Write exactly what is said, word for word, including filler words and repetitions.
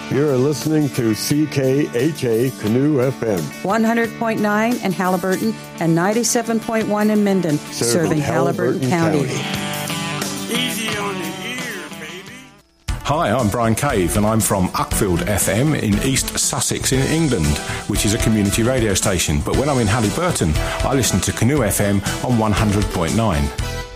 You're listening to C K H A Canoe F M. one hundred point nine in Halliburton and ninety-seven point one in Minden, serving, serving Halliburton, Halliburton County. County. Easy on the ear, baby. Hi, I'm Brian Cave and I'm from Uckfield F M in East Sussex in England, which is a community radio station. But when I'm in Halliburton, I listen to Canoe F M on one hundred point nine.